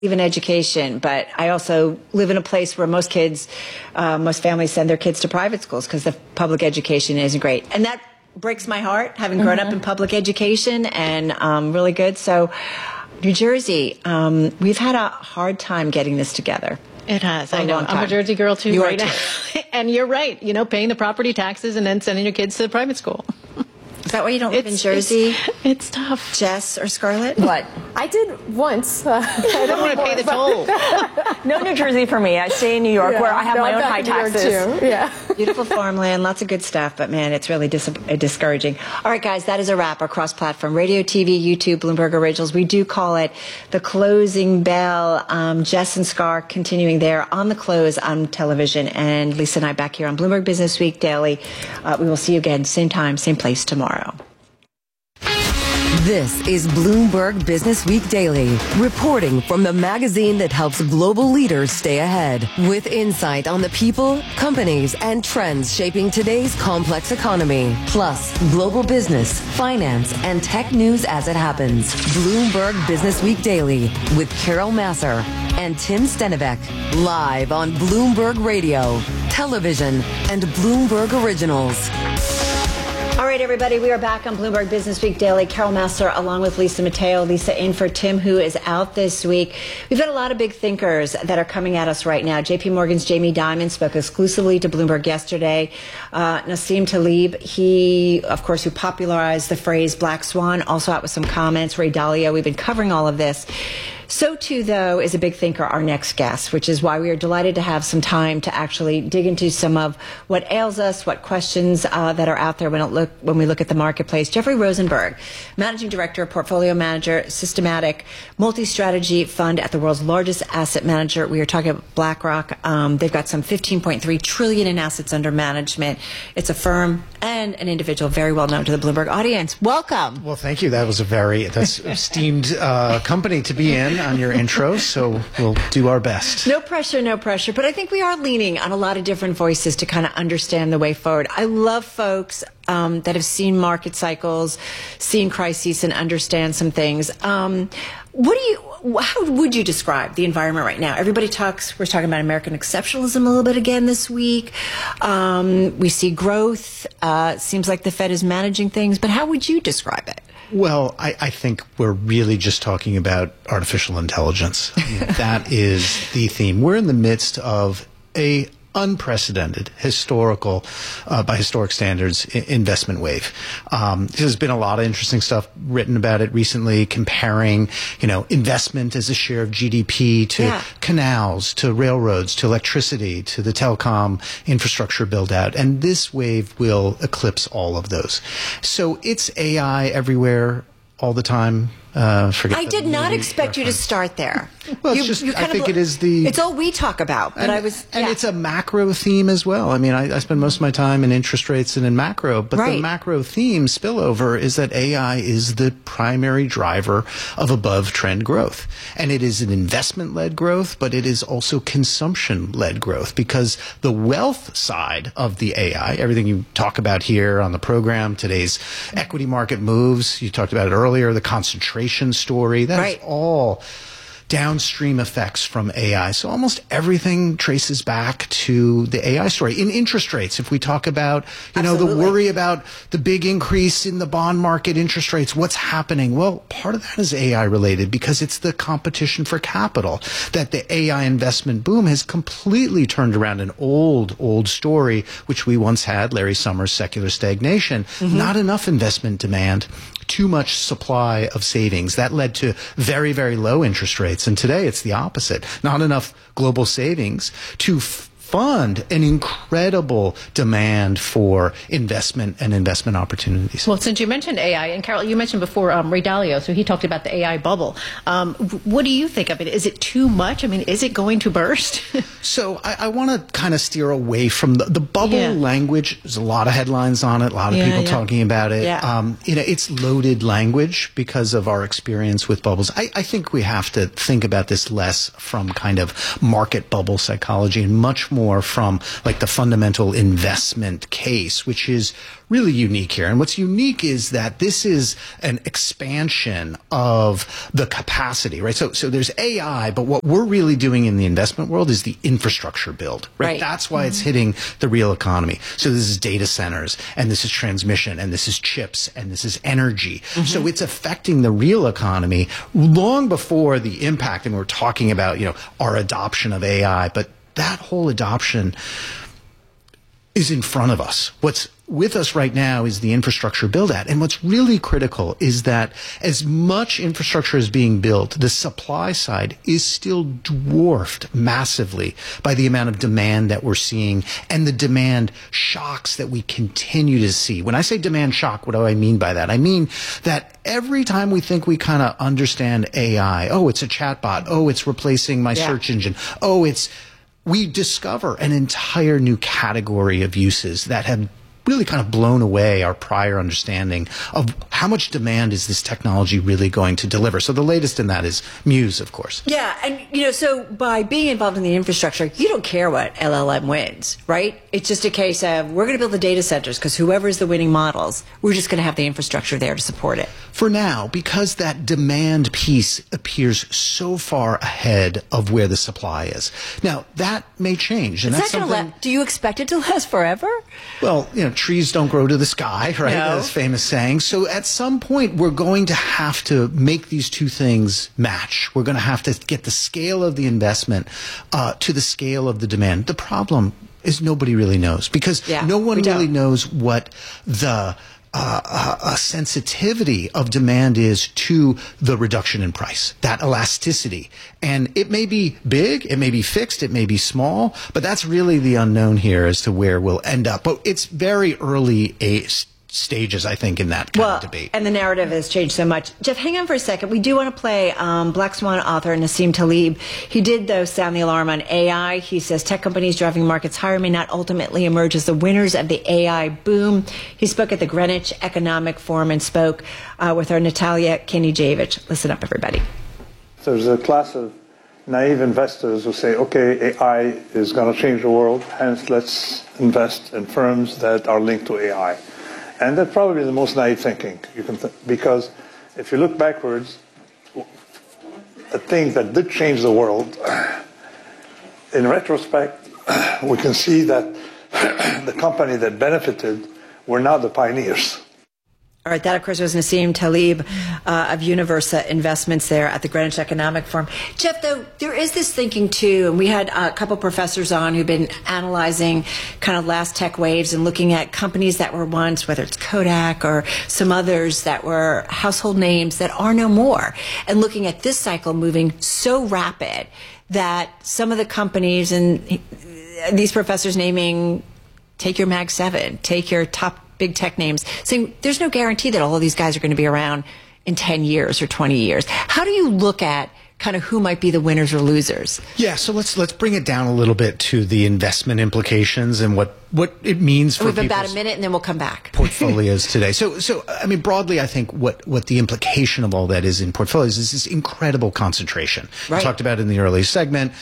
in education, but I also live in a place where most families send their kids to private schools because the public education isn't great. And that breaks my heart, having grown up in public education and really good. So New Jersey, we've had a hard time getting this together. It has. I know. I'm a Jersey girl too. You right are now. too. And you're right. Paying the property taxes and then sending your kids to private school. Is that why you don't live in Jersey? It's tough. Jess or Scarlett? What? I did once. I don't want to pay the toll. No New Jersey for me. I stay in New York where I have my own high taxes. Too. Yeah. Beautiful farmland, lots of good stuff, but man, it's really discouraging. All right, guys, that is a wrap. Our cross-platform radio, TV, YouTube, Bloomberg Originals. We do call it the closing bell. Jess and Scar continuing there on the close on television, and Lisa and I back here on Bloomberg Business Week Daily. We will see you again, same time, same place tomorrow. This is Bloomberg Business Week Daily, reporting from the magazine that helps global leaders stay ahead, with insight on the people, companies, and trends shaping today's complex economy, plus global business, finance, and tech news as it happens. Bloomberg Business Week Daily with Carol Massar and Tim Stenivek, live on Bloomberg Radio, television, and Bloomberg Originals. All right, everybody, we are back on Bloomberg Business Week Daily. Carol Massar along with Lisa Mateo. Lisa in for Tim, who is out this week. We've got a lot of big thinkers that are coming at us right now. JP Morgan's Jamie Dimon spoke exclusively to Bloomberg yesterday. Nassim Taleb, he, of course, who popularized the phrase Black Swan, also out with some comments. Ray Dalio, we've been covering all of this. So, too, though, is a big thinker, our next guest, which is why we are delighted to have some time to actually dig into some of what ails us, what questions that are out there when we look at the marketplace. Jeffrey Rosenberg, Managing Director, Portfolio Manager, Systematic Multi-Strategy Fund at the world's largest asset manager. We are talking about BlackRock. They've got some $15.3 trillion in assets under management. It's a firm and an individual very well known to the Bloomberg audience. Welcome. Well, thank you. That's esteemed company to be in on your intro, so we'll do our best. No pressure, no pressure. But I think we are leaning on a lot of different voices to kind of understand the way forward. I love folks that have seen market cycles, seen crises, and understand some things. How would you describe the environment right now? We're talking about American exceptionalism a little bit again this week. We see growth. Seems like the Fed is managing things, but how would you describe it? Well, I think we're really just talking about artificial intelligence. That is the theme. We're in the midst of a unprecedented historical, by historic standards, investment wave. There's been a lot of interesting stuff written about it recently, comparing, investment as a share of GDP to canals, to railroads, to electricity, to the telecom infrastructure build out. And this wave will eclipse all of those. So it's AI everywhere all the time. I did not expect you to start there. Well, it's all we talk about. But it's a macro theme as well. I mean, I spend most of my time in interest rates and in macro, but the macro theme spillover is that AI is the primary driver of above trend growth. And it is an investment-led growth, but it is also consumption-led growth, because the wealth side of the AI, everything you talk about here on the program, today's equity market moves, you talked about it earlier, the concentration story, that is all downstream effects from AI. So almost everything traces back to the AI story. In interest rates, if we talk about, the worry about the big increase in the bond market interest rates, what's happening? Well, part of that is AI related, because it's the competition for capital that the AI investment boom has completely turned around an old story, which we once had, Larry Summers' secular stagnation, not enough investment demand, too much supply of savings. That led to very, very low interest rates. And today it's the opposite. Not enough global savings to fund an incredible demand for investment and investment opportunities. Well, since you mentioned AI, and Carol, you mentioned before Ray Dalio, so he talked about the AI bubble. What do you think of it? Is it too much? I mean, is it going to burst? So I want to kind of steer away from the bubble language. There's a lot of headlines on it, a lot of people talking about it. It's loaded language because of our experience with bubbles. I think we have to think about this less from kind of market bubble psychology and much more more from like the fundamental investment case, which is really unique here. And what's unique is that this is an expansion of the capacity, right? So there's AI, but what we're really doing in the investment world is the infrastructure build, right? That's why it's hitting the real economy. So this is data centers, and this is transmission, and this is chips, and this is energy. So it's affecting the real economy long before the impact. And we're talking about, our adoption of AI, but that whole adoption is in front of us. What's with us right now is the infrastructure build out. And what's really critical is that as much infrastructure is being built, the supply side is still dwarfed massively by the amount of demand that we're seeing and the demand shocks that we continue to see. When I say demand shock, what do I mean by that? I mean that every time we think we kind of understand AI, oh, it's a chatbot, oh, it's replacing my search engine, we discover an entire new category of uses that have really kind of blown away our prior understanding of how much demand is this technology really going to deliver. So the latest in that is Muse, of course. Yeah, and so by being involved in the infrastructure, you don't care what LLM wins, right? It's just a case of we're going to build the data centers because whoever's the winning models, we're just going to have the infrastructure there to support it. For now, because that demand piece appears so far ahead of where the supply is. Now, that may change. And that's something. Do you expect it to last forever? Well, trees don't grow to the sky, right? No. That's famous saying. So at some point, we're going to have to make these two things match. We're going to have to get the scale of the investment to the scale of the demand. The problem is nobody really knows because no one really knows what the sensitivity of demand is to the reduction in price, that elasticity. And it may be big, it may be fixed, it may be small, but that's really the unknown here as to where we'll end up. But it's very early stages, I think, in that kind of debate. And the narrative has changed so much. Jeff, hang on for a second. We do want to play Black Swan author Nassim Taleb. He did, though, sound the alarm on AI. He says tech companies driving markets higher may not ultimately emerge as the winners of the AI boom. He spoke at the Greenwich Economic Forum and spoke with our Natalia Kinijevic. Listen up, everybody. There's a class of naive investors who say, okay, AI is going to change the world, hence let's invest in firms that are linked to AI. And that's probably the most naive thinking you can because if you look backwards, the things that did change the world, in retrospect, we can see that the company that benefited were not the pioneers. All right, that, of course, was Nassim Taleb of Universa Investments there at the Greenwich Economic Forum. Jeff, though, there is this thinking, too, and we had a couple professors on who've been analyzing kind of last tech waves and looking at companies that were once, whether it's Kodak or some others that were household names that are no more, and looking at this cycle moving so rapid that some of the companies, and these professors naming, take your Mag 7, take your top big tech names, saying there's no guarantee that all of these guys are going to be around in 10 years or 20 years. How do you look at kind of who might be the winners or losers? Yeah, so let's bring it down a little bit to the investment implications and what it means for We've about a minute and then we'll come back. Portfolios today. So I mean, broadly, I think what the implication of all that is in portfolios is this incredible concentration. Right. We talked about it in the early segment.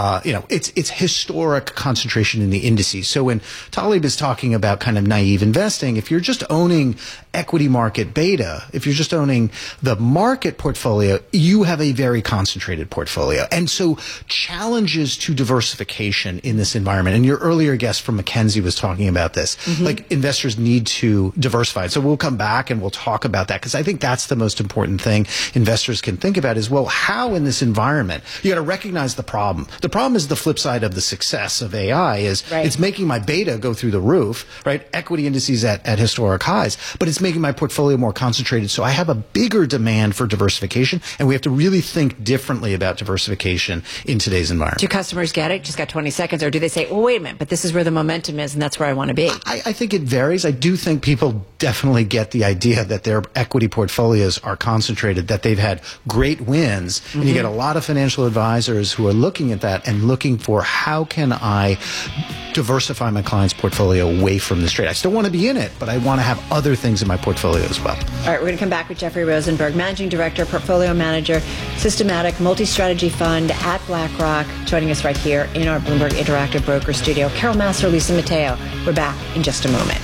It's historic concentration in the indices. So when Taleb is talking about kind of naive investing, if you're just owning equity market beta, if you're just owning the market portfolio, you have a very concentrated portfolio. And so challenges to diversification in this environment, and your earlier guest from McKinsey was talking about this, like investors need to diversify. So we'll come back and we'll talk about that because I think that's the most important thing investors can think about is, well, how in this environment, you got to recognize the problem. The problem is the flip side of the success of AI is it's making my beta go through the roof, right? Equity indices at historic highs, but it's making my portfolio more concentrated. So I have a bigger demand for diversification, and we have to really think differently about diversification in today's environment. Do customers get it? Just got 20 seconds. Or do they say, well, wait a minute, but this is where the momentum is and that's where I want to be? I think it varies. I do think people definitely get the idea that their equity portfolios are concentrated, that they've had great wins. And you get a lot of financial advisors who are looking at that and looking for how can I diversify my client's portfolio away from this trade. I still want to be in it, but I want to have other things in my portfolio as well. All right, we're going to come back with Jeffrey Rosenberg, Managing Director, Portfolio Manager, Systematic Multi-Strategy Fund at BlackRock, joining us right here in our Bloomberg Interactive Broker Studio. Carol Massar, Lisa Mateo. We're back in just a moment.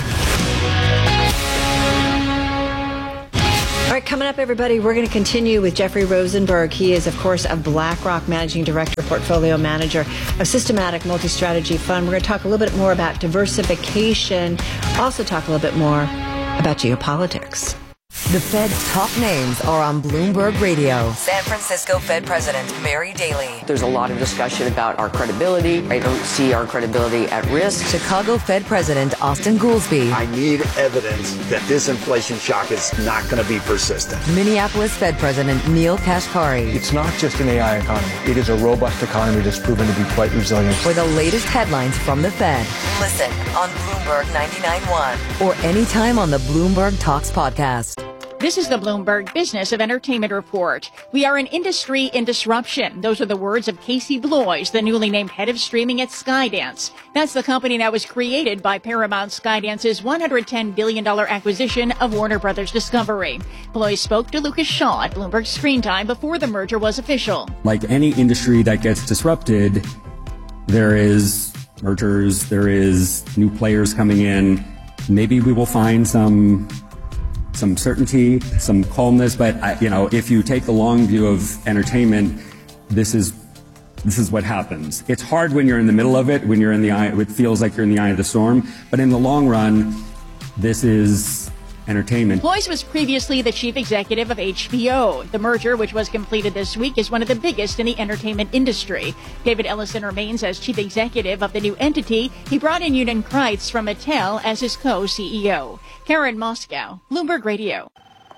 All right, coming up, everybody, we're going to continue with Jeffrey Rosenberg. He is, of course, a BlackRock Managing Director, Portfolio Manager, a Systematic Multi-Strategy Fund. We're going to talk a little bit more about diversification, also talk a little bit more about geopolitics. The Fed's top names are on Bloomberg Radio. San Francisco Fed President Mary Daly. There's a lot of discussion about our credibility. I don't see our credibility at risk. Chicago Fed President Austin Goolsbee. I need evidence that this inflation shock is not going to be persistent. Minneapolis Fed President Neil Kashkari. It's not just an AI economy. It is a robust economy that's proven to be quite resilient. For the latest headlines from the Fed, listen on Bloomberg 99.1 or anytime on the Bloomberg Talks podcast. This is the Bloomberg Business of Entertainment Report. We are an industry in disruption. Those are the words of Casey Bloys, the newly named head of streaming at Skydance. That's the company that was created by Paramount Skydance's $110 billion acquisition of Warner Brothers Discovery. Bloys spoke to Lucas Shaw at Bloomberg Screen Time before the merger was official. Like any industry that gets disrupted, there is mergers, there is new players coming in. Maybe we will find some certainty, some calmness, but if you take the long view of entertainment, this is what happens. It's hard when you're in the middle of it, when you're in the eye, it feels like you're in the eye of the storm, but in the long run, this is entertainment. Bloys was previously the chief executive of HBO. The merger, which was completed this week, is one of the biggest in the entertainment industry. David Ellison remains as chief executive of the new entity. He brought in Yunan Kreitz from Mattel as his co-CEO. Karen Moscow, Bloomberg Radio.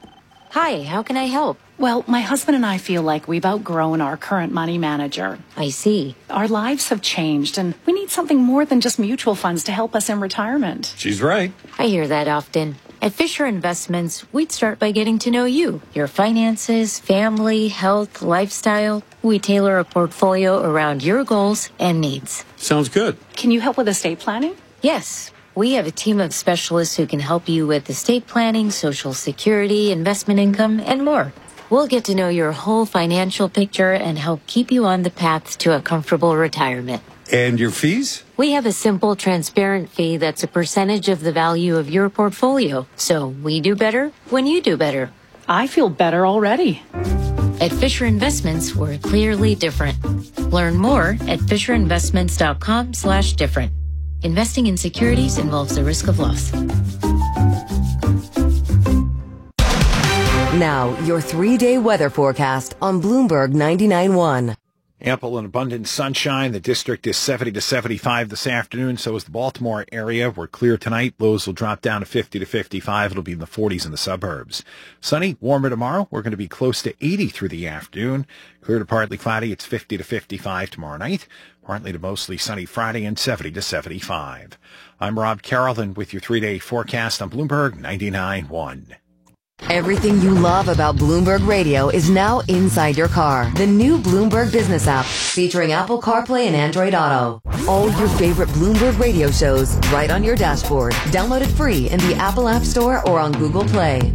Hi, how can I help? Well, my husband and I feel like we've outgrown our current money manager. I see. Our lives have changed, and we need something more than just mutual funds to help us in retirement. She's right. I hear that often. At Fisher Investments, we'd start by getting to know you, your finances, family, health, lifestyle. We tailor a portfolio around your goals and needs. Sounds good. Can you help with estate planning? Yes. We have a team of specialists who can help you with estate planning, Social Security, investment income, and more. We'll get to know your whole financial picture and help keep you on the path to a comfortable retirement. And your fees? We have a simple, transparent fee that's a percentage of the value of your portfolio. So we do better when you do better. I feel better already. At Fisher Investments, we're clearly different. Learn more at FisherInvestments.com/different. Investing in securities involves the risk of loss. Now, your 3-day weather forecast on Bloomberg 99.1. Ample and abundant sunshine. The district is 70 to 75 this afternoon. So is the Baltimore area. We're clear tonight. Lows will drop down to 50 to 55. It'll be in the 40s in the suburbs. Sunny, warmer tomorrow. We're going to be close to 80 through the afternoon. Clear to partly cloudy. It's 50 to 55 tomorrow night. Partly to mostly sunny Friday and 70 to 75. I'm Rob Carroll with your 3-day forecast on Bloomberg 99.1. Everything you love about Bloomberg Radio is now inside your car. The new Bloomberg Business app featuring Apple CarPlay and Android Auto. All your favorite Bloomberg Radio shows right on your dashboard. Download it free in the Apple App Store or on Google Play.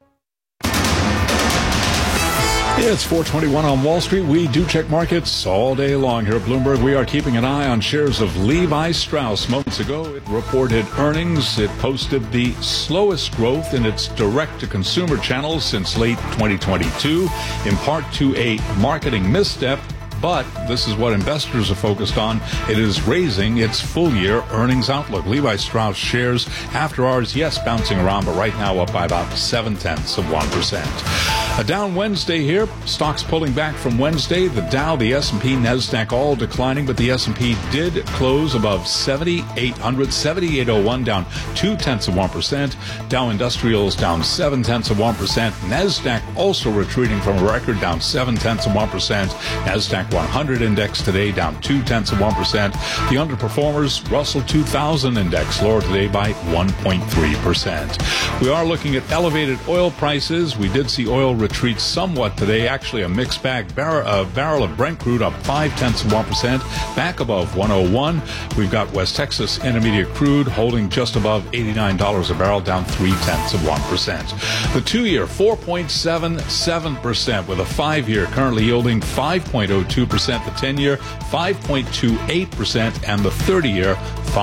It's 4:21 on Wall Street. We do check markets all day long here at Bloomberg. We are keeping an eye on shares of Levi Strauss. Moments ago, it reported earnings. It posted the slowest growth in its direct-to-consumer channels since late 2022, in part to a marketing misstep. But this is what investors are focused on. It is raising its full-year earnings outlook. Levi Strauss shares after hours, yes, bouncing around, but right now up by about 0.7%. A down Wednesday here. Stocks pulling back from Wednesday. The Dow, the S&P, NASDAQ all declining, but the S&P did close above 7,800, 7,801, down 0.2%. Dow Industrials down 0.7%. NASDAQ also retreating from a record, down 0.7%. NASDAQ 100 index today down 0.2%. The underperformers, Russell 2000 index lower today by 1.3%. We are looking at elevated oil prices. We did see oil retreats somewhat today. Actually, a mixed bag. A barrel of Brent crude up 0.5%, back above 101. We've got West Texas Intermediate crude holding just above $89 a barrel, down 0.3%. The 2-year 4.77%, with a 5-year currently yielding 5.02%. The 10-year 5.28%, and the 30-year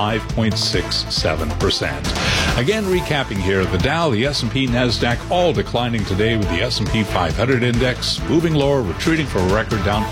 5.67%. Again, recapping here, the Dow, the S&P, NASDAQ all declining today, with the S&P 500 index moving lower, retreating for a record down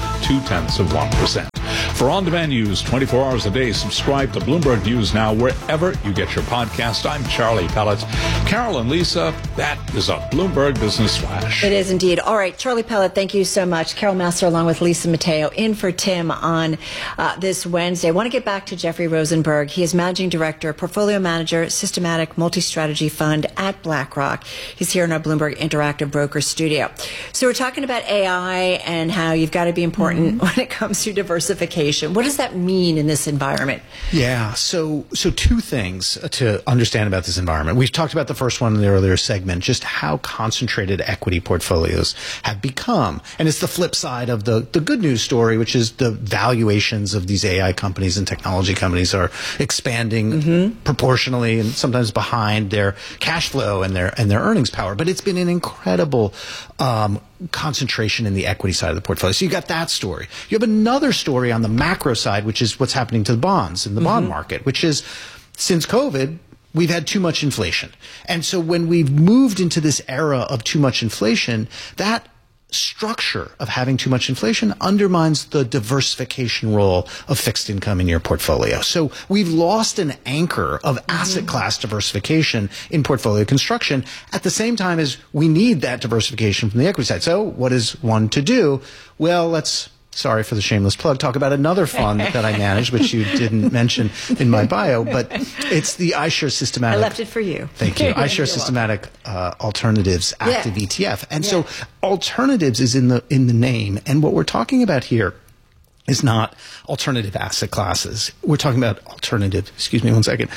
0.2%. For on-demand news 24 hours a day, subscribe to Bloomberg News Now wherever you get your podcast. I'm Charlie Pellet. Carol and Lisa, that is a Bloomberg Business Flash. It is indeed. All right, Charlie Pellet, thank you so much. Carol Massar along with Lisa Mateo in for Tim on this Wednesday. I want to get back to Jeffrey Rosenberg. He is Managing Director, Portfolio Manager, Systematic Multi-Strategy Fund at BlackRock. He's here in our Bloomberg Interactive Broker studio. So we're talking about AI and how you've got to be important when it comes to diversification. What does that mean in this environment? Yeah, so two things to understand about this environment. We've talked about the first one in the earlier segment, just how concentrated equity portfolios have become. And it's the flip side of the good news story, which is the valuations of these AI companies and technology companies are expanding proportionally and sometimes behind their cash flow and their earnings power. But it's been an incredible concentration in the equity side of the portfolio. So you got that story. You have another story on the macro side, which is what's happening to the bonds in the bond market, which is since COVID, we've had too much inflation. And so when we've moved into this era of too much inflation, that structure of having too much inflation undermines the diversification role of fixed income in your portfolio. So we've lost an anchor of asset class diversification in portfolio construction at the same time as we need that diversification from the equity side. So what is one to do? Well, let's, sorry for the shameless plug, talk about another fund that I manage, which you didn't mention in my bio, but it's the iShares Systematic. I left it for you. Thank you. iShares Systematic Alternatives Active ETF. And so alternatives is in the name. And what we're talking about here is not alternative asset classes. We're talking about alternative, excuse me one second.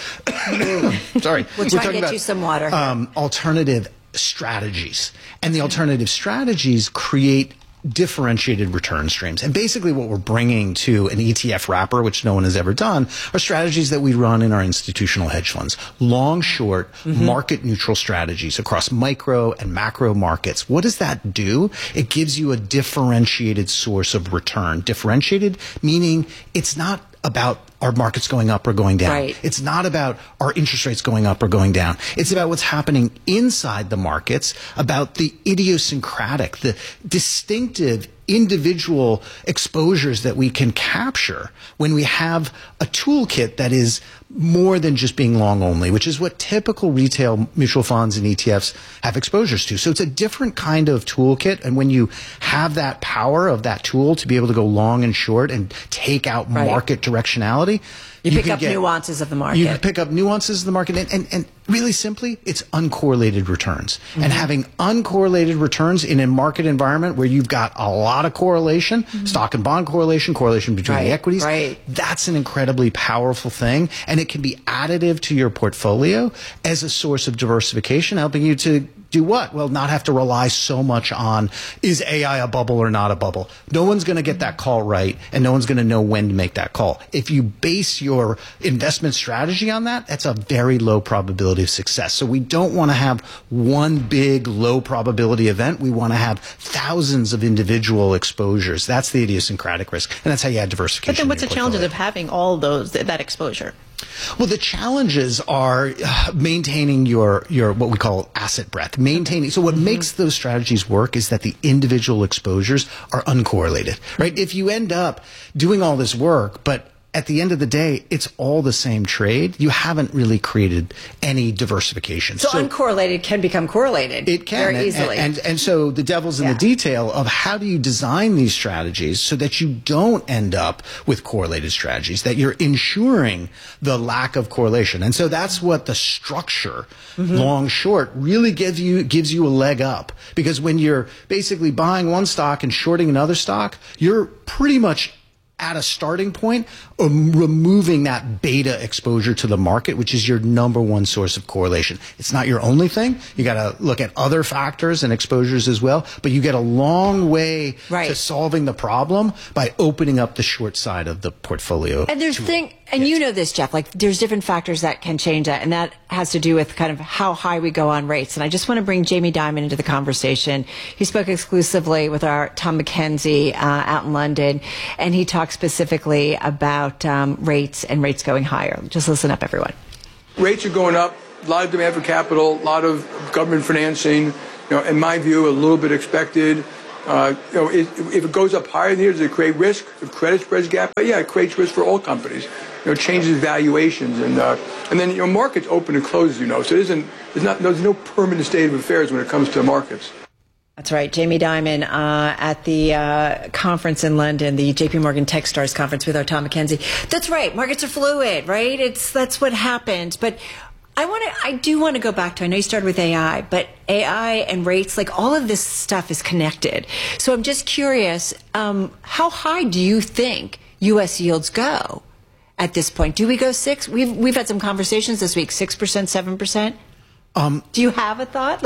Sorry. We're trying to get you some water. Alternative strategies. And the alternative strategies create differentiated return streams. And basically what we're bringing to an ETF wrapper, which no one has ever done, are strategies that we run in our institutional hedge funds. Long, short, market neutral strategies across micro and macro markets. What does that do? It gives you a differentiated source of return. Differentiated meaning it's not about our markets going up or going down. Right. It's not about our interest rates going up or going down. It's about what's happening inside the markets, about the idiosyncratic, the distinctive individual exposures that we can capture when we have a toolkit that is more than just being long only, which is what typical retail mutual funds and ETFs have exposures to. So it's a different kind of toolkit. And when you have that power of that tool to be able to go long and short and take out market directionality, you pick up nuances of the market. You pick up nuances of the market. And really simply, it's uncorrelated returns. And having uncorrelated returns in a market environment where you've got a lot of correlation, stock and bond correlation between the equities, that's an incredibly powerful thing. And it can be additive to your portfolio as a source of diversification, helping you to do what? Well, not have to rely so much on, is AI a bubble or not a bubble? No one's going to get that call right, and no one's going to know when to make that call. If you base your investment strategy on that, that's a very low probability of success. So we don't want to have one big low probability event. We want to have thousands of individual exposures. That's the idiosyncratic risk, and that's how you add diversification. But then what's the challenges of having all that exposure? Well, the challenges are maintaining your what we call asset breadth. Maintaining. So what makes those strategies work is that the individual exposures are uncorrelated, right? If you end up doing all this work, but at the end of the day, it's all the same trade, you haven't really created any diversification. So uncorrelated can become correlated. It can. Very easily. And so the devil's in the detail of how do you design these strategies so that you don't end up with correlated strategies, that you're ensuring the lack of correlation. And so that's what the structure, long, short, really gives you a leg up. Because when you're basically buying one stock and shorting another stock, you're pretty much at a starting point, removing that beta exposure to the market, which is your number one source of correlation. It's not your only thing. You got to look at other factors and exposures as well, but you get a long way to solving the problem by opening up the short side of the portfolio. And and you know this, Jeff, like there's different factors that can change that, and that has to do with kind of how high we go on rates. And I just want to bring Jamie Dimon into the conversation. He spoke exclusively with our Tom McKenzie out in London, and he talked specifically about rates and rates going higher. Just listen up, everyone. Rates are going up, a lot of demand for capital, a lot of government financing, in my view, a little bit expected. If it goes up higher than here, does it create risk? If credit spreads gap, yeah, it creates risk for all companies. Changes valuations, and then markets open and close, so there's no permanent state of affairs when it comes to markets. That's right. Jamie Dimon at the conference in London, the JP Morgan Techstars conference with our Tom McKenzie. That's right. Markets are fluid, right? That's what happens. But I do want to go back to, I know you started with AI, but AI and rates, like all of this stuff is connected. So I'm just curious, how high do you think U.S. yields go at this point? Do we go 6? We've had some conversations this week, 6%, 7%? Do you have a thought?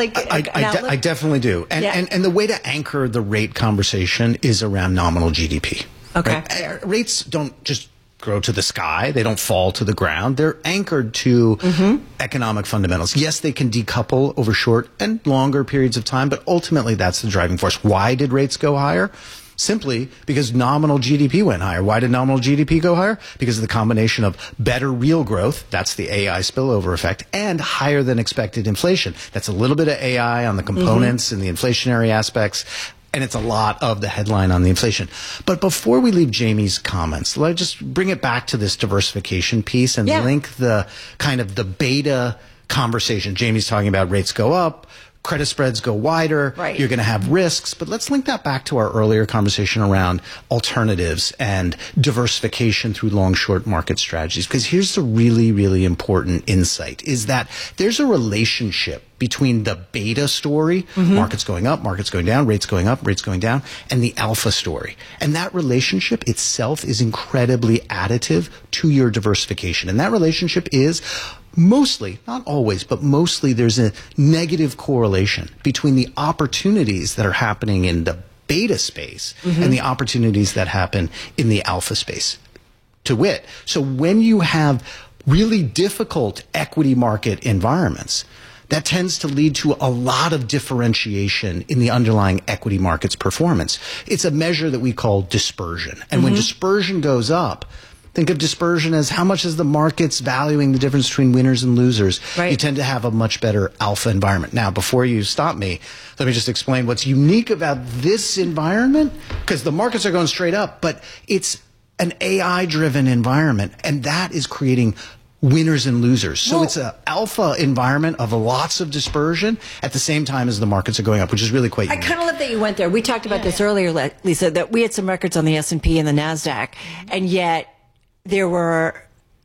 I definitely do. And the way to anchor the rate conversation is around nominal GDP. Okay. Right? Rates don't just grow to the sky. They don't fall to the ground. They're anchored to economic fundamentals. Yes, they can decouple over short and longer periods of time, but ultimately that's the driving force. Why did rates go higher? Simply because nominal GDP went higher. Why did nominal GDP go higher? Because of the combination of better real growth, that's the AI spillover effect, and higher than expected inflation. That's a little bit of AI on the components and the inflationary aspects, and it's a lot of the headline on the inflation. But before we leave Jamie's comments, let's just bring it back to this diversification piece and link the kind of the beta conversation. Jamie's talking about rates go up, credit spreads go wider, you're going to have risks. But let's link that back to our earlier conversation around alternatives and diversification through long-short market strategies. Because here's the really, really important insight, is that there's a relationship between the beta story, markets going up, markets going down, rates going up, rates going down, and the alpha story. And that relationship itself is incredibly additive to your diversification. And that relationship is mostly, not always, but mostly there's a negative correlation between the opportunities that are happening in the beta space and the opportunities that happen in the alpha space. To wit, so when you have really difficult equity market environments, that tends to lead to a lot of differentiation in the underlying equity market's performance. It's a measure that we call dispersion. And when dispersion goes up, think of dispersion as how much is the market's valuing the difference between winners and losers. You tend to have a much better alpha environment. Now, before you stop me, let me just explain what's unique about this environment, because the markets are going straight up, but it's an AI-driven environment, and that is creating winners and losers. So it's an alpha environment of lots of dispersion at the same time as the markets are going up, which is really quite unique. I kind of love that you went there. We talked about this earlier, Lisa, that we had some records on the S&P and the NASDAQ, and yet there were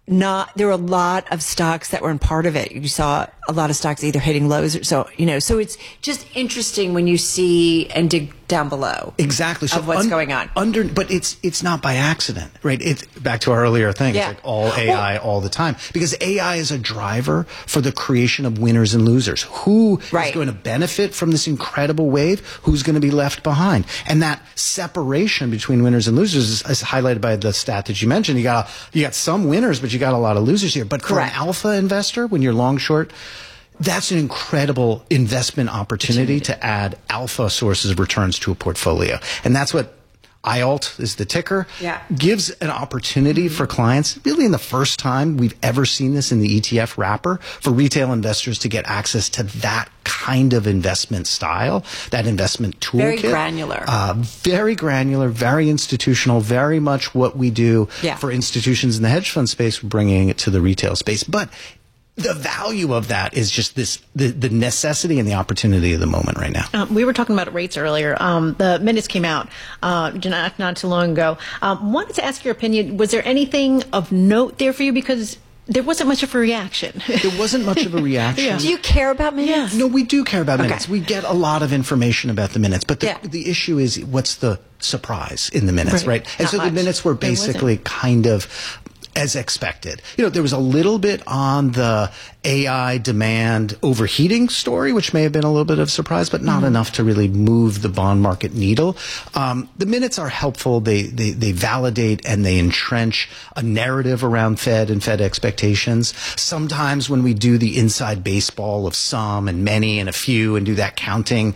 a lot of stocks that were in part of it. You saw a lot of stocks either hitting lows or so it's just interesting when you see and dig down below. Exactly. So of what's going on. But it's not by accident, right? It's back to our earlier thing. It's like all AI all the time, because AI is a driver for the creation of winners and losers. Who is going to benefit from this incredible wave? Who's going to be left behind? And that separation between winners and losers is highlighted by the stat that you mentioned. You got some winners, but you got a lot of losers here. But for an alpha investor, when you're long short, that's an incredible investment opportunity to add alpha sources of returns to a portfolio. And that's what IALT is the ticker. Gives an opportunity for clients, really in the first time we've ever seen this in the ETF wrapper, for retail investors to get access to that kind of investment style, that investment toolkit. Very granular. Very granular, very institutional, very much what we do for institutions in the hedge fund space, bringing it to the retail space. But the value of that is just the necessity and the opportunity of the moment right now. We were talking about rates earlier. The minutes came out not too long ago. Wanted to ask your opinion. Was there anything of note there for you? Because there wasn't much of a reaction. There wasn't much of a reaction. Yeah. Do you care about minutes? No, we do care about minutes. We get a lot of information about the minutes, but the issue is what's the surprise in the minutes, right? And so the minutes were basically kind of as expected. There was a little bit on the AI demand overheating story, which may have been a little bit of surprise, but not enough to really move the bond market needle. The minutes are helpful. They validate and they entrench a narrative around Fed and Fed expectations. Sometimes when we do the inside baseball of some and many and a few and do that counting,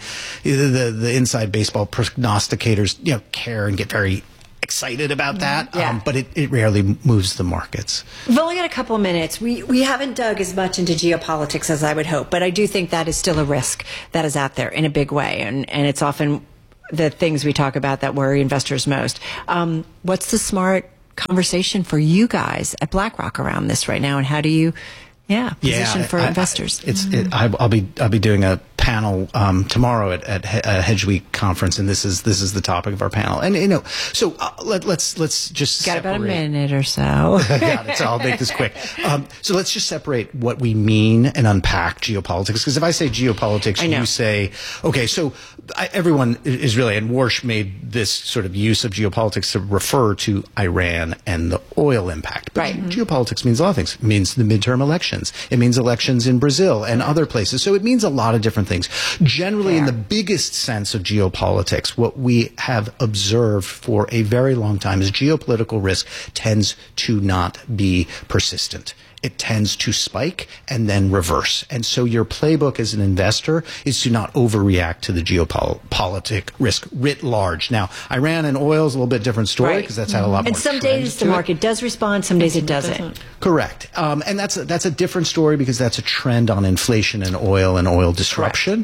the inside baseball prognosticators, care and get very excited about that, but it rarely moves the markets. We've only got a couple of minutes. We haven't dug as much into geopolitics as I would hope, but I do think that is still a risk that is out there in a big way, and it's often the things we talk about that worry investors most. What's the smart conversation for you guys at BlackRock around this right now, and how do you position for investors? I'll be doing a panel tomorrow at Hedge Week conference, and this is the topic of our panel. And so let's just got about a minute or so. Got it. So I'll make this quick. So let's just separate what we mean and unpack geopolitics. Because if I say geopolitics, you say okay. So everyone is really, and Warsh made this sort of use of geopolitics to refer to Iran and the oil impact. But geopolitics means a lot of things. It means the midterm elections. It means elections in Brazil and other places. So it means a lot of different things. Generally, in the biggest sense of geopolitics, what we have observed for a very long time is geopolitical risk tends to not be persistent. It tends to spike and then reverse. And so your playbook as an investor is to not overreact to the geopolitic risk writ large. Now, Iran and oil is a little bit different story because that's had a lot more. And some days the market does respond, some days it doesn't. Correct. And that's a different story because that's a trend on inflation and oil disruption.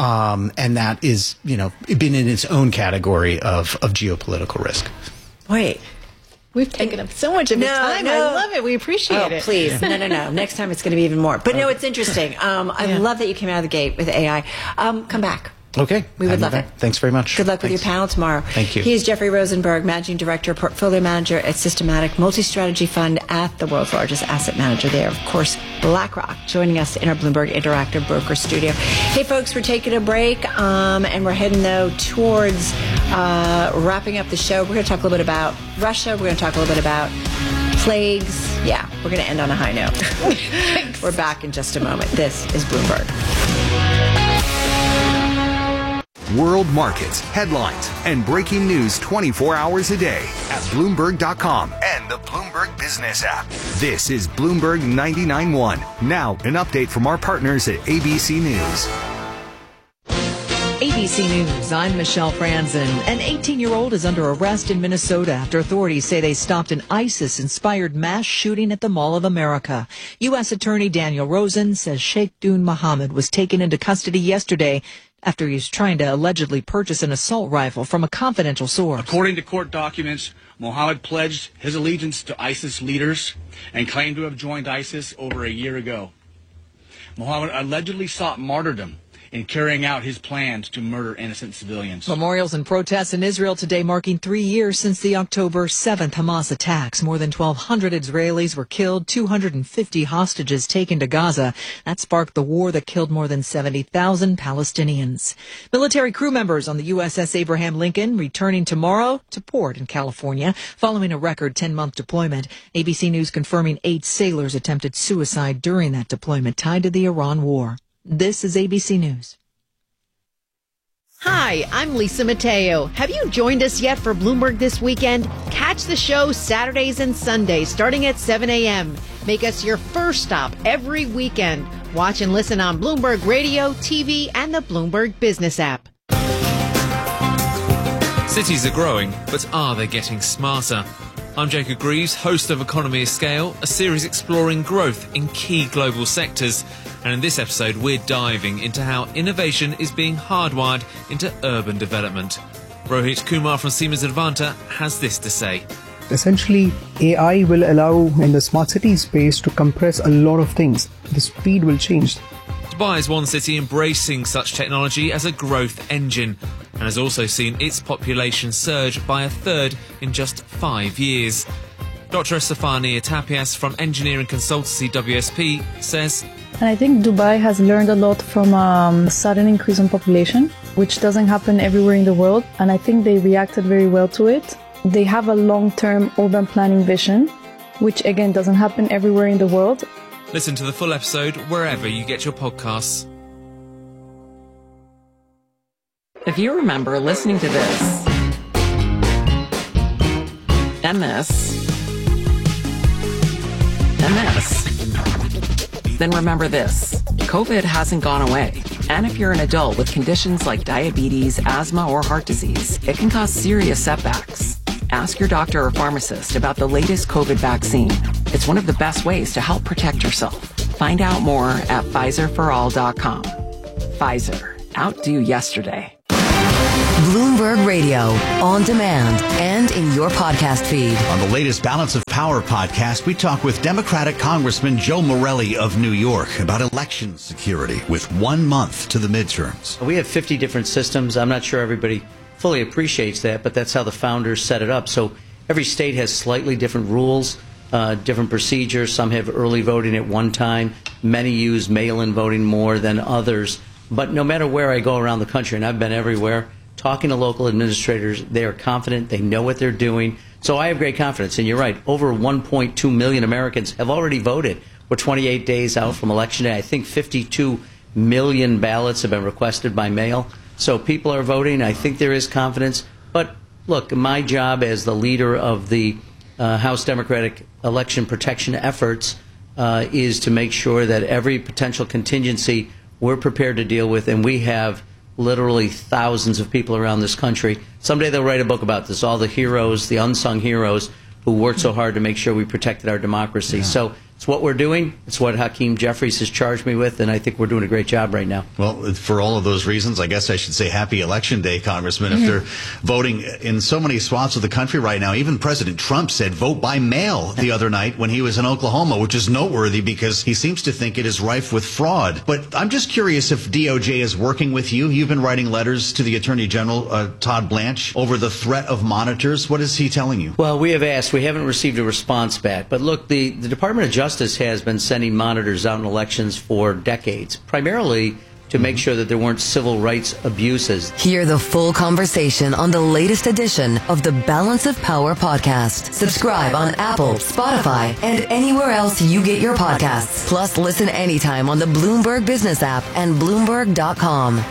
And that is, been in its own category of geopolitical risk. Wait. We've taken up so much of your time. I love it. We appreciate it. Please. No. Next time it's going to be even more. But no, it's interesting. I love that you came out of the gate with AI. Come back. Okay. We would love it. Thanks very much. Good luck with your panel tomorrow. Thank you. He is Jeffrey Rosenberg, Managing Director, Portfolio Manager at Systematic Multi-Strategy Fund at the world's largest asset manager there. Of course, BlackRock, joining us in our Bloomberg Interactive Broker Studio. Hey, folks, we're taking a break, and we're heading, though, towards wrapping up the show. We're going to talk a little bit about Russia. We're going to talk a little bit about plagues. Yeah, we're going to end on a high note. We're back in just a moment. This is Bloomberg. World markets, headlines, and breaking news 24 hours a day at Bloomberg.com and the Bloomberg Business app. This is Bloomberg 99.1. Now, an update from our partners at ABC News. ABC News, I'm Michelle Franzen. An 18-year-old is under arrest in Minnesota after authorities say they stopped an ISIS-inspired mass shooting at the Mall of America. U.S. Attorney Daniel Rosen says Sheikh Dun Mohammed was taken into custody yesterday after he was trying to allegedly purchase an assault rifle from a confidential source. According to court documents, Mohammed pledged his allegiance to ISIS leaders and claimed to have joined ISIS over a year ago. Mohammed allegedly sought martyrdom in carrying out his plans to murder innocent civilians. Memorials and protests in Israel today marking 3 years since the October 7th Hamas attacks. More than 1,200 Israelis were killed, 250 hostages taken to Gaza. That sparked the war that killed more than 70,000 Palestinians. Military crew members on the USS Abraham Lincoln returning tomorrow to port in California following a record 10-month deployment. ABC News confirming 8 sailors attempted suicide during that deployment tied to the Iran war. This is ABC News. Hi, I'm Lisa Mateo. Have you joined us yet for Bloomberg This Weekend? Catch the show Saturdays and Sundays starting at 7 a.m. Make us your first stop every weekend. Watch and listen on Bloomberg Radio, TV, and the Bloomberg Business app. Cities are growing, but are they getting smarter? I'm Jacob Greaves, host of Economy of Scale, a series exploring growth in key global sectors. And in this episode, we're diving into how innovation is being hardwired into urban development. Rohit Kumar from Siemens Advanta has this to say. Essentially, AI will allow in the smart city space to compress a lot of things. The speed will change. Dubai is one city embracing such technology as a growth engine and has also seen its population surge by a third in just 5 years. Dr. Estefania Tapias from engineering consultancy WSP says, and I think Dubai has learned a lot from a sudden increase in population, which doesn't happen everywhere in the world. And I think they reacted very well to it. They have a long-term urban planning vision, which again doesn't happen everywhere in the world. Listen to the full episode wherever you get your podcasts. If you remember listening to this, and this, and this, then remember this. COVID hasn't gone away. And if you're an adult with conditions like diabetes, asthma, or heart disease, it can cause serious setbacks. Ask your doctor or pharmacist about the latest COVID vaccine. It's one of the best ways to help protect yourself. Find out more at PfizerForAll.com. Pfizer. Outdo yesterday. Bloomberg Radio, on demand and in your podcast feed. On the latest Balance of Power podcast, we talk with Democratic Congressman Joe Morelle of New York about election security with 1 month to the midterms. We have 50 different systems. I'm not sure everybody fully appreciates that, but that's how the founders set it up. So every state has slightly different rules, different procedures. Some have early voting at one time. Many use mail-in voting more than others. But no matter where I go around the country, and I've been everywhere, talking to local administrators, they are confident, they know what they're doing. So I have great confidence. And you're right, over 1.2 million Americans have already voted. We're 28 days out from Election Day. I think 52 million ballots have been requested by mail. So people are voting. I think there is confidence. But look, my job as the leader of the House Democratic election protection efforts is to make sure that every potential contingency we're prepared to deal with, and we have literally thousands of people around this country. Someday they'll write a book about this, all the heroes, the unsung heroes who worked so hard to make sure we protected our democracy. Yeah. So it's what we're doing. It's what Hakeem Jeffries has charged me with, and I think we're doing a great job right now. Well, for all of those reasons, I guess I should say happy Election Day, Congressman. If they're voting in so many swaths of the country right now, even President Trump said vote by mail the other night when he was in Oklahoma, which is noteworthy because he seems to think it is rife with fraud. But I'm just curious if DOJ is working with you. You've been writing letters to the Attorney General, Todd Blanche, over the threat of monitors. What is he telling you? Well, we have asked. We haven't received a response back. But look, the Department of Justice has been sending monitors out in elections for decades, primarily to make sure that there weren't civil rights abuses. Hear the full conversation on the latest edition of the Balance of Power podcast. Subscribe on Apple, Spotify, and anywhere else you get your podcasts. Plus, listen anytime on the Bloomberg Business app and Bloomberg.com.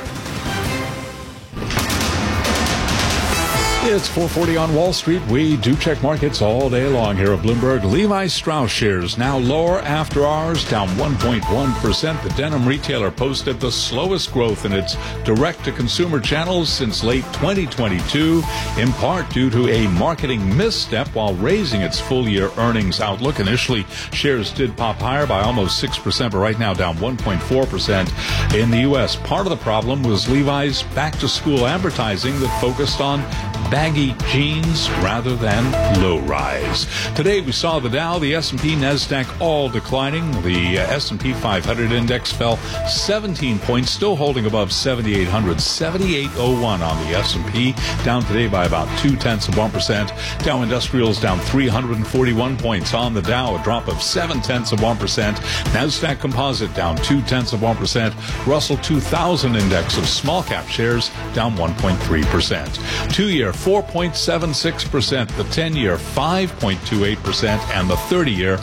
It's 4:40 on Wall Street. We do check markets all day long here at Bloomberg. Levi Strauss shares now lower after hours, down 1.1%. The denim retailer posted the slowest growth in its direct-to-consumer channels since late 2022, in part due to a marketing misstep while raising its full-year earnings outlook. Initially, shares did pop higher by almost 6%, but right now down 1.4% in the U.S. Part of the problem was Levi's back-to-school advertising that focused on baggy jeans rather than low-rise. Today we saw the Dow, the S&P, NASDAQ all declining. The S&P 500 index fell 17 points, still holding above 7,800, 7801 on the S&P, down today by about 0.2%. Dow Industrials down 341 points on the Dow, a drop of 0.7%. NASDAQ Composite down 0.2%. Russell 2000 index of small-cap shares down 1.3%. 2-year 4.76%, the 10-year 5.28%, and the 30-year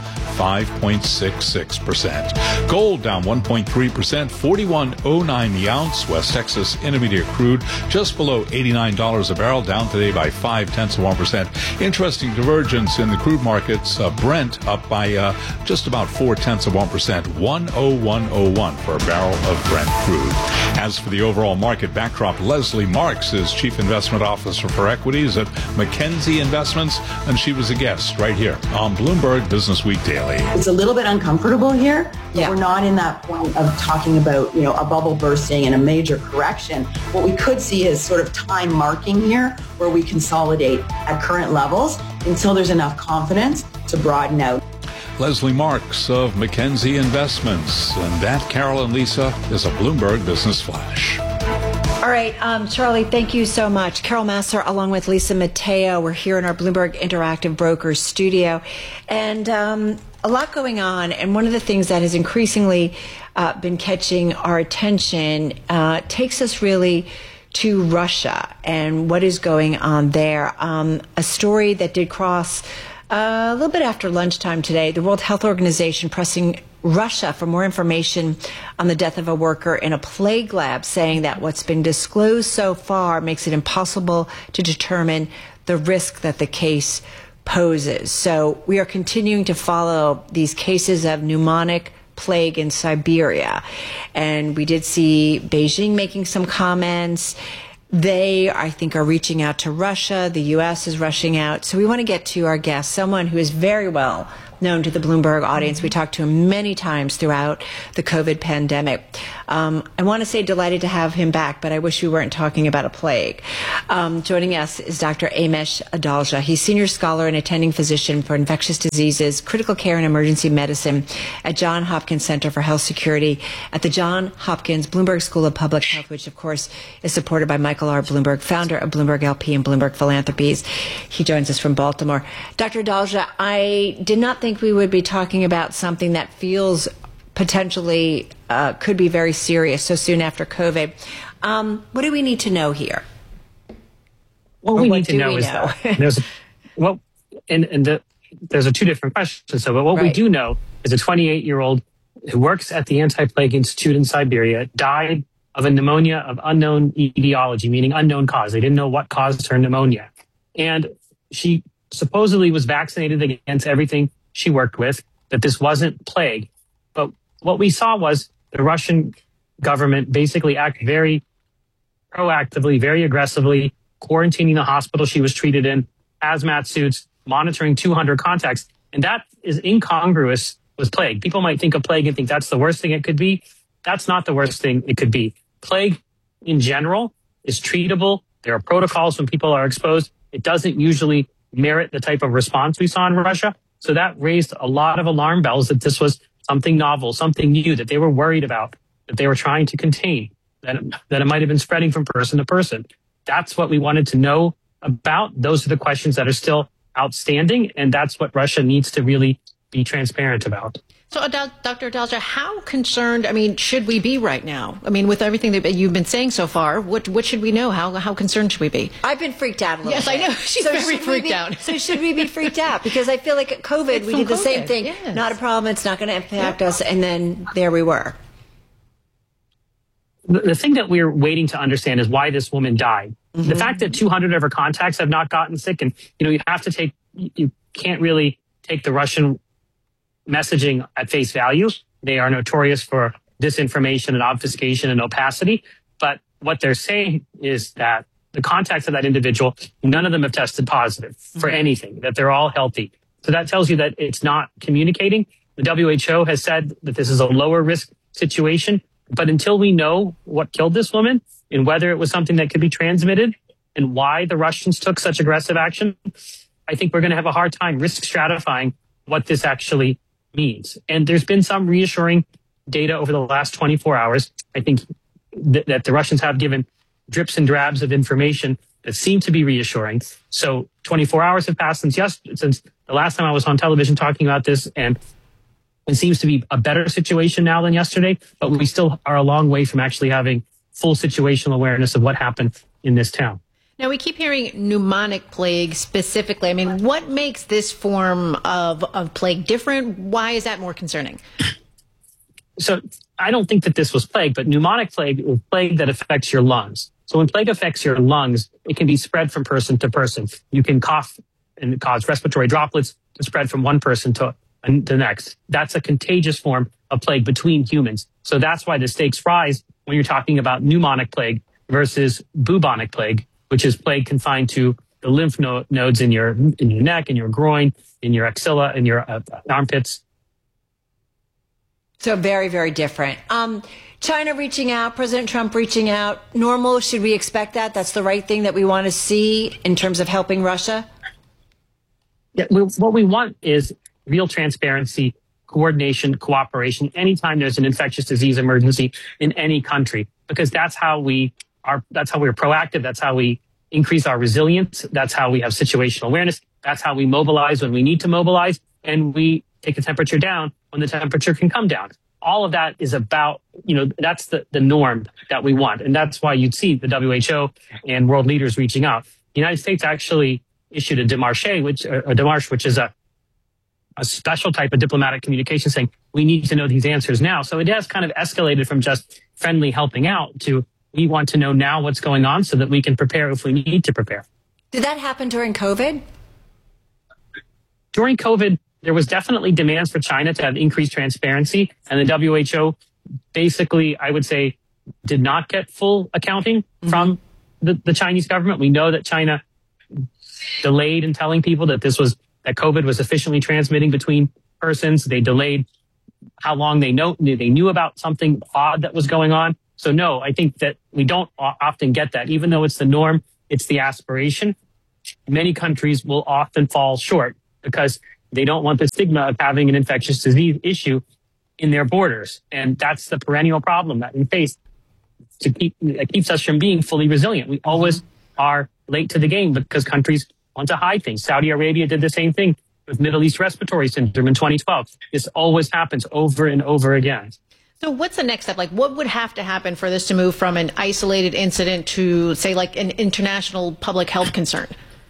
5.66%. Gold down 1.3%, 41.09 the ounce. West Texas Intermediate crude just below $89 a barrel, down today by 0.5%. Interesting divergence in the crude markets. Brent up by just about 0.4%, 101.01 for a barrel of Brent crude. As for the overall market backdrop, Leslie Marks is Chief Investment Officer for Equities at Mackenzie Investments, and she was a guest right here on Bloomberg Business Week Daily. It's a little bit uncomfortable here. We're not in that point of talking about, a bubble bursting and a major correction. What we could see is sort of time marking here where we consolidate at current levels until there's enough confidence to broaden out. Leslie Marks of Mackenzie Investments. And that, Carol and Lisa, is a Bloomberg Business Flash. All right, Charlie, thank you so much. Carol Massar, along with Lisa Mateo, we're here in our Bloomberg Interactive Brokers studio, and a lot going on. And one of the things that has increasingly been catching our attention takes us really to Russia and what is going on there. A story that did cross a little bit after lunchtime today, the World Health Organization pressing Russia for more information on the death of a worker in a plague lab, saying that what's been disclosed so far makes it impossible to determine the risk that the case poses. So we are continuing to follow these cases of pneumonic plague in Siberia. And we did see Beijing making some comments. They, I think, are reaching out to Russia. The U.S. is rushing out. So we want to get to our guest, someone who is very well known to the Bloomberg audience. We talked to him many times throughout the COVID pandemic. I want to say delighted to have him back, but I wish we weren't talking about a plague. Joining us is Dr. Amesh Adalja. He's senior scholar and attending physician for infectious diseases, critical care and emergency medicine at Johns Hopkins Center for Health Security at the Johns Hopkins Bloomberg School of Public Health, which of course is supported by Michael R. Bloomberg, founder of Bloomberg LP and Bloomberg Philanthropies. He joins us from Baltimore. Dr. Adalja, I did not think we would be talking about something that feels potentially could be very serious so soon after COVID. What do we need to know here? What we need to know is that there's two different questions. So, but what we do know is a 28-year-old who works at the Anti-Plague Institute in Siberia died of a pneumonia of unknown etiology, meaning unknown cause. They didn't know what caused her pneumonia. And she supposedly was vaccinated against everything she worked with, that this wasn't plague. But what we saw was the Russian government basically act very proactively, very aggressively, quarantining the hospital she was treated in, hazmat suits, monitoring 200 contacts. And that is incongruous with plague. People might think of plague and think that's the worst thing it could be. That's not the worst thing it could be. Plague in general is treatable. There are protocols when people are exposed. It doesn't usually merit the type of response we saw in Russia. So that raised a lot of alarm bells that this was something novel, something new, that they were worried about, that they were trying to contain, that it might have been spreading from person to person. That's what we wanted to know about. Those are the questions that are still outstanding, and that's what Russia needs to really be transparent about. So, Dr. Adalja, how concerned, should we be right now? With everything that you've been saying so far, what should we know? How concerned should we be? I've been freaked out a little bit. Yes, I know. She's very freaked out. So should we be freaked out? Because I feel like COVID, we did the same thing. Yes. Not a problem. It's not going to impact us. And then there we were. The thing that we're waiting to understand is why this woman died. Mm-hmm. The fact that 200 of her contacts have not gotten sick, and you can't really take the Russian messaging at face value. They are notorious for disinformation and obfuscation and opacity. But what they're saying is that the contacts of that individual, none of them have tested positive for anything, that they're all healthy. So that tells you that it's not communicating. The WHO has said that this is a lower risk situation. But until we know what killed this woman and whether it was something that could be transmitted and why the Russians took such aggressive action, I think we're going to have a hard time risk stratifying what this actually means. And there's been some reassuring data over the last 24 hours. I think that the Russians have given drips and drabs of information that seem to be reassuring. So 24 hours have passed since the last time I was on television talking about this, and it seems to be a better situation now than yesterday, but we still are a long way from actually having full situational awareness of what happened in this town. Now, we keep hearing pneumonic plague specifically. What makes this form of plague different? Why is that more concerning? So I don't think that this was plague, but pneumonic plague is plague that affects your lungs. So when plague affects your lungs, it can be spread from person to person. You can cough and cause respiratory droplets to spread from one person to the next. That's a contagious form of plague between humans. So that's why the stakes rise when you're talking about pneumonic plague versus bubonic plague, which is plague confined to the lymph nodes in your neck, in your groin, in your axilla, in your armpits. So very, very different. China reaching out, President Trump reaching out, normal, should we expect that? That's the right thing that we want to see in terms of helping Russia? Yeah, what we want is real transparency, coordination, cooperation, anytime there's an infectious disease emergency in any country, because that's how we that's how we're proactive. That's how we increase our resilience. That's how we have situational awareness. That's how we mobilize when we need to mobilize, and we take the temperature down when the temperature can come down. All of that is about, that's the norm that we want. And that's why you'd see the WHO and world leaders reaching out. The United States actually issued a démarche, which is a special type of diplomatic communication saying we need to know these answers now. So it has kind of escalated from just friendly helping out to we want to know now what's going on so that we can prepare if we need to prepare. Did that happen during COVID? During COVID, there was definitely demands for China to have increased transparency, and the WHO basically, I would say, did not get full accounting from the Chinese government. We know that China delayed in telling people that COVID was efficiently transmitting between persons. They delayed how long they knew about something odd that was going on. So no, I think that we don't often get that, even though it's the norm, it's the aspiration. Many countries will often fall short because they don't want the stigma of having an infectious disease issue in their borders. And that's the perennial problem that we face that keeps us from being fully resilient. We always are late to the game because countries want to hide things. Saudi Arabia did the same thing with Middle East respiratory syndrome in 2012. This always happens over and over again. So what's the next step? Like, what would have to happen for this to move from an isolated incident to, say, like an international public health concern?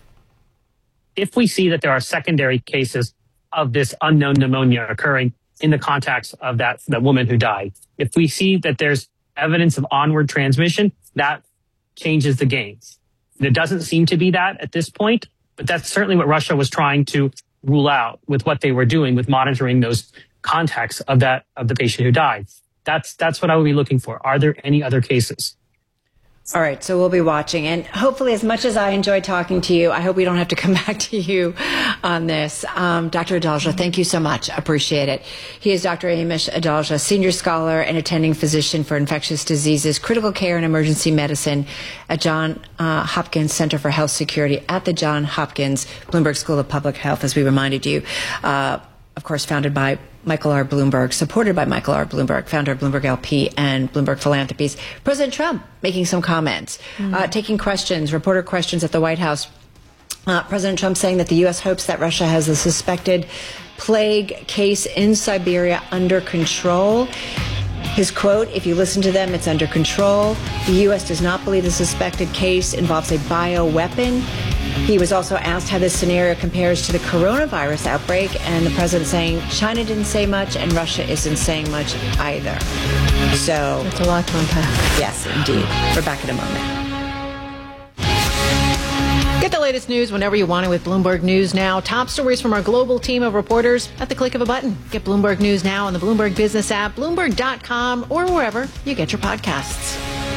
If we see that there are secondary cases of this unknown pneumonia occurring in the contacts of that woman who died, if we see that there's evidence of onward transmission, that changes the game. There doesn't seem to be that at this point, but that's certainly what Russia was trying to rule out with what they were doing with monitoring those contacts of the patient who died. That's what I would be looking for. Are there any other cases? All right, so we'll be watching. And hopefully, as much as I enjoy talking to you, I hope we don't have to come back to you on this. Dr. Adalja, thank you so much. Appreciate it. He is Dr. Amish Adalja, senior scholar and attending physician for infectious diseases, critical care and emergency medicine at Johns Hopkins Center for Health Security at the Johns Hopkins Bloomberg School of Public Health, as we reminded you. Of course, founded by Michael R. Bloomberg, supported by Michael R. Bloomberg, founder of Bloomberg LP and Bloomberg Philanthropies. President Trump making some comments, taking questions, reporter questions at the White House. President Trump saying that the U.S. hopes that Russia has a suspected plague case in Siberia under control. His quote, if you listen to them, it's under control. The U.S. does not believe the suspected case involves a bioweapon. He was also asked how this scenario compares to the coronavirus outbreak, and the president saying China didn't say much and Russia isn't saying much either. So that's a lot to unpack. Yes, indeed. We're back in a moment. Get the latest news whenever you want it with Bloomberg News Now. Top stories from our global team of reporters at the click of a button. Get Bloomberg News Now on the Bloomberg Business app, Bloomberg.com, or wherever you get your podcasts.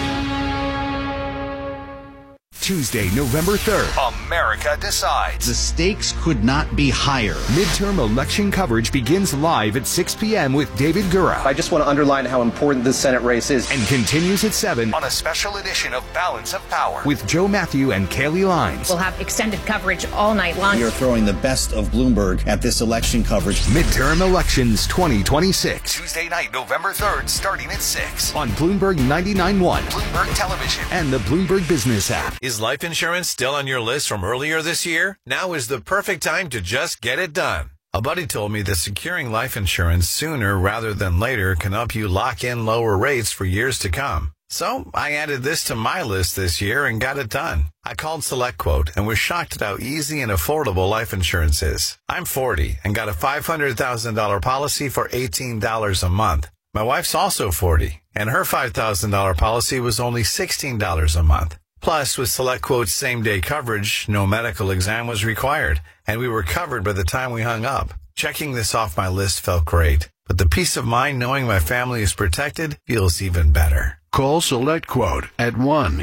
Tuesday, November 3rd, America decides. The stakes could not be higher. Midterm election coverage begins live at 6 p.m. with David Gura. I just want to underline how important this Senate race is. And continues at 7 on a special edition of Balance of Power with Joe Matthew and Kaylee Lines. We'll have extended coverage all night long. You're throwing the best of Bloomberg at this election coverage. Midterm elections 2026. Tuesday night, November 3rd, starting at 6 on Bloomberg 99.1, Bloomberg Television, and the Bloomberg Business app. Is life insurance still on your list from earlier this year? Now is the perfect time to just get it done. A buddy told me that securing life insurance sooner rather than later can help you lock in lower rates for years to come. So I added this to my list this year and got it done. I called SelectQuote and was shocked at how easy and affordable life insurance is. I'm 40 and got a $500,000 policy for $18 a month. My wife's also 40 and her $5,000 policy was only $16 a month. Plus, with SelectQuote's same-day coverage, no medical exam was required, and we were covered by the time we hung up. Checking this off my list felt great, but the peace of mind knowing my family is protected feels even better. Call SelectQuote at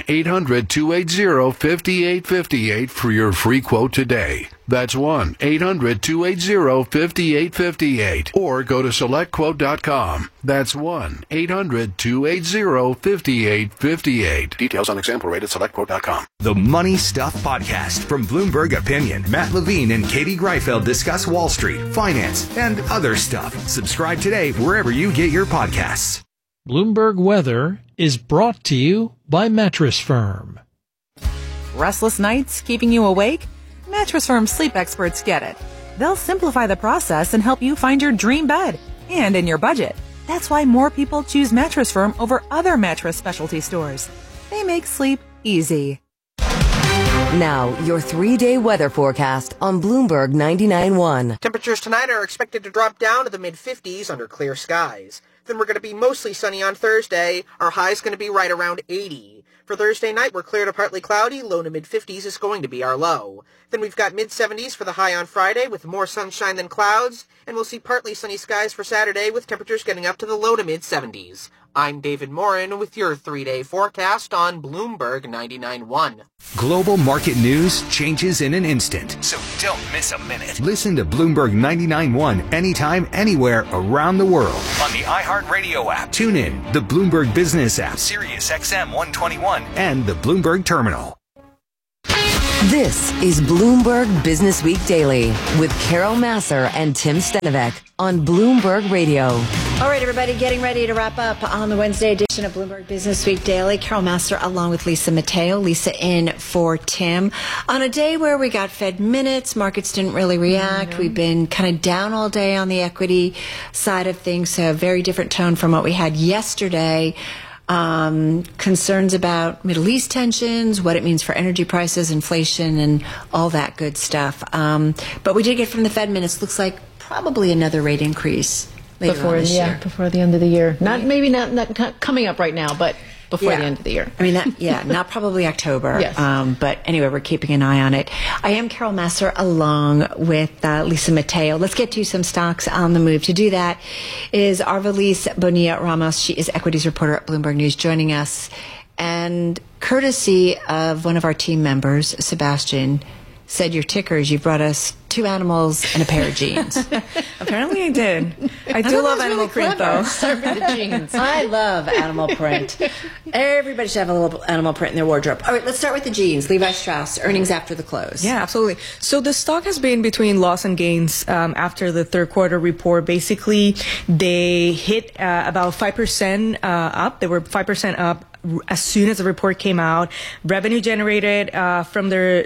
1-800-280-5858 for your free quote today. That's 1-800-280-5858. Or go to SelectQuote.com. That's 1-800-280-5858. Details on example rate at SelectQuote.com. The Money Stuff Podcast from Bloomberg Opinion. Matt Levine and Katie Greifeld discuss Wall Street, finance, and other stuff. Subscribe today wherever you get your podcasts. Bloomberg Weather is brought to you by Mattress Firm. Restless nights keeping you awake? Mattress Firm sleep experts get it. They'll simplify the process and help you find your dream bed, and in your budget. That's why more people choose Mattress Firm over other mattress specialty stores. They make sleep easy. Now, your 3-day weather forecast on Bloomberg 99.1. Temperatures tonight are expected to drop down to the mid-50s under clear skies. Then we're going to be mostly sunny on Thursday. Our high is going to be right around 80. For Thursday night, we're clear to partly cloudy. Low to mid-50s is going to be our low. Then we've got mid-70s for the high on Friday with more sunshine than clouds. And we'll see partly sunny skies for Saturday with temperatures getting up to the low to mid-70s. I'm David Morin with your 3-day forecast on Bloomberg 99.1. Global market news changes in an instant, so don't miss a minute. Listen to Bloomberg 99.1 anytime, anywhere around the world on the iHeartRadio app. Tune in, the Bloomberg Business app, Sirius XM 121, and the Bloomberg Terminal. This is Bloomberg Business Week Daily with Carol Massar and Tim Stenovec on Bloomberg Radio. All right, everybody, getting ready to wrap up on the Wednesday edition of Bloomberg Business Week Daily. Carol Massar along with Lisa Mateo. Lisa in for Tim. On a day where we got Fed minutes, markets didn't really react. We've been kind of down all day on the equity side of things, so a very different tone from what we had yesterday. Concerns about Middle East tensions, what it means for energy prices, inflation, and all that good stuff. But we did get from the Fed minutes, looks like probably another rate increase later on this year. Before the end of the year. Not coming up right now, but before the end of the year. I mean, not probably October. Yes. But anyway, we're keeping an eye on it. I am Carol Massar along with Lisa Mateo. Let's get to some stocks on the move. To do that is Arvalis Bonilla Ramos. She is equities reporter at Bloomberg News, joining us. And courtesy of one of our team members, Sebastian, said your tickers, you brought us 2 animals and a pair of jeans. Apparently I did. I do love animal print, though. Start with the jeans. I love animal print. Everybody should have a little animal print in their wardrobe. All right, let's start with the jeans. Levi Strauss, earnings after the close. Yeah, absolutely. So the stock has been between loss and gains after the third quarter report. Basically, they hit about 5% up. They were 5% up as soon as the report came out. Revenue generated from their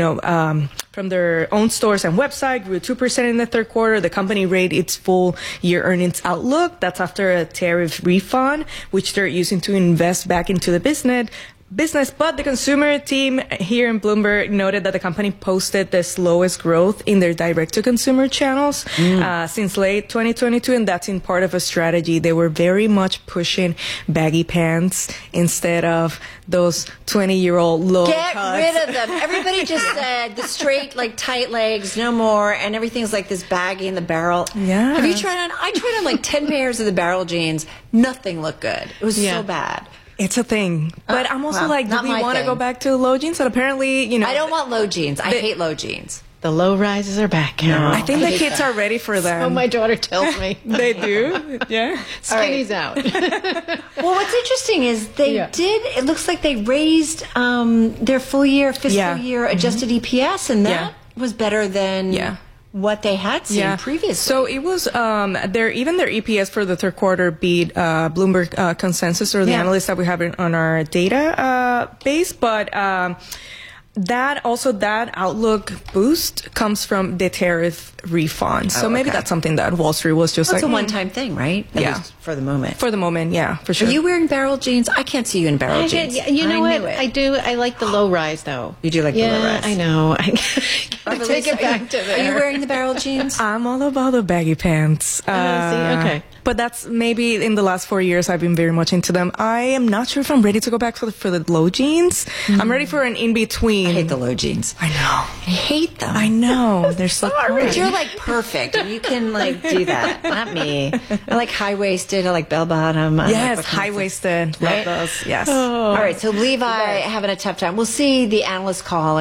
from their own stores and website grew 2% in the third quarter. The company raised its full year earnings outlook. That's after a tariff refund, which they're using to invest back into the business. But the consumer team here in Bloomberg noted that the company posted the slowest growth in their direct-to-consumer channels since late 2022, and that's in part of a strategy. They were very much pushing baggy pants instead of those 20-year-old low Get cuts. rid of them. Everybody just said the straight, tight legs, no more, and everything's like this baggy in the barrel. Yeah. Have you tried on? I tried on 10 pairs of the barrel jeans. Nothing looked good. It was so bad. It's a thing. But I'm also do we want to go back to low jeans? And apparently, I don't want low jeans. I hate low jeans. The low rises are back, Carol. I think the kids are ready for them. So my daughter tells me. They do? Yeah. Skinny's out. Well, what's interesting is it looks like they raised their fiscal year adjusted EPS, and that was better than what they had seen previously. So it was their EPS for the third quarter beat Bloomberg consensus, or the analysts that we have on our data base, but that outlook boost comes from the tariff refund. So maybe that's something that Wall Street was just it's a one-time thing, right? For the moment. For the moment, yeah, for sure. Are you wearing barrel jeans? I can't see you in barrel jeans. You know what? I do. I like the low rise, though. You do like the low rise? I know. I take it back to there. Are you wearing the barrel jeans? I'm all about the baggy pants. Okay. But that's maybe in the last 4 years I've been very much into them. I am not sure if I'm ready to go back for the low jeans. I'm ready for an in-between. I hate the low jeans. I know. I hate them. I know. They're so But you're perfect. And you can do that. Not me. I like high-waisted. I like bell-bottom. Yes, high-waisted. Love those. Yes. All right. So Levi having a tough time. We'll see the analyst call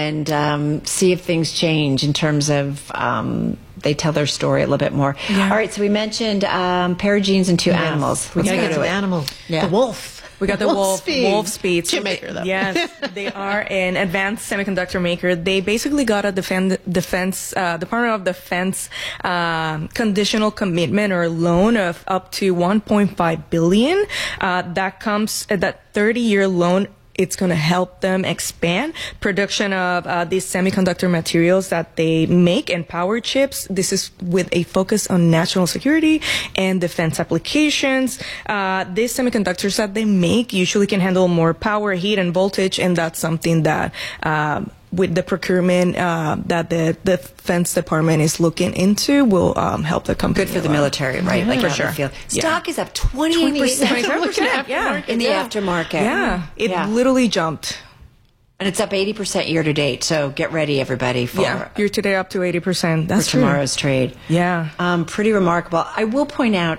and see if things change in terms of they tell their story a little bit more. Yeah. All right. So we mentioned pair of jeans and 2 animals. We got to get to the animal. Yeah. The wolf. We got the Wolfspeed. Chip maker, though. Yes, they are an advanced semiconductor maker. They basically got a Department of Defense conditional commitment or loan of up to $1.5 billion. That 30-year loan. It's going to help them expand production of these semiconductor materials that they make and power chips. This is with a focus on national security and defense applications. These semiconductors that they make usually can handle more power, heat, and voltage, and that's something that with the procurement that the Defense Department is looking into will help the company. Good for the military, right? Like for how sure. they feel. Stock is up 28%. 27%. In the aftermarket. Yeah, it literally jumped. And it's up 80% year to date. So get ready, everybody, for year to date up to 80%. That's for tomorrow's trade. Yeah, pretty remarkable. I will point out,